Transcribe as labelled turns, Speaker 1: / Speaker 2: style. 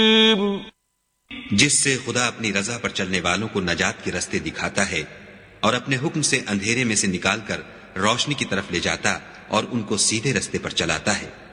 Speaker 1: जिससे खुदा अपनी रजा पर चलने वालों को नजात के रास्ते दिखाता है और अपने हुक्म से अंधेरे में से निकालकर रोशनी की तरफ ले जाता और उनको सीधे रास्ते पर चलाता है।